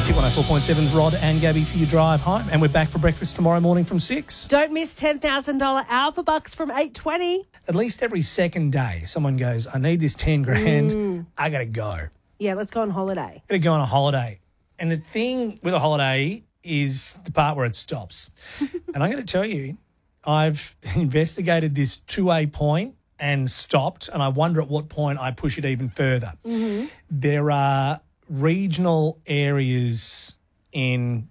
It's Hit 104.7's Rod and Gabby for your drive home. And we're back for breakfast tomorrow morning from 6. Don't miss $10,000 Alpha Bucks from 8:20. At least every second day, someone goes, I need this 10 grand. I got to go. Yeah, let's go on holiday. Got to go on a holiday. And the thing with a holiday is the part where it stops. And I'm going to tell you, I've investigated this to a point and stopped, and I wonder at what point I push it even further. There are regional areas in